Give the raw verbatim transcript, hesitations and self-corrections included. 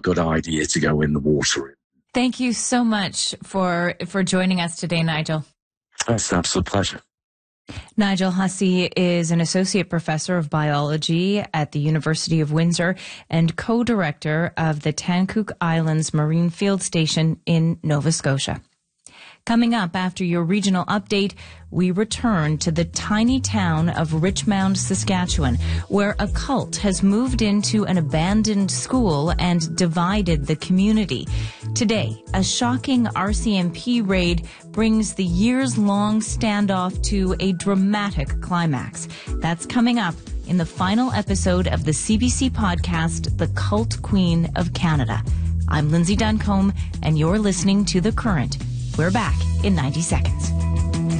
good idea to go in the water. Thank you so much for for joining us today, Nigel. It's an absolute pleasure. Nigel Hussey is an associate professor of biology at the University of Windsor and co-director of the Tancook Islands Marine Field Station in Nova Scotia. Coming up after your regional update, we return to the tiny town of Richmond, Saskatchewan, where a cult has moved into an abandoned school and divided the community. Today, a shocking R C M P raid brings the years-long standoff to a dramatic climax. That's coming up in the final episode of the C B C podcast, The Cult Queen of Canada. I'm Lindsay Duncombe, and you're listening to The Current. We're back in ninety seconds.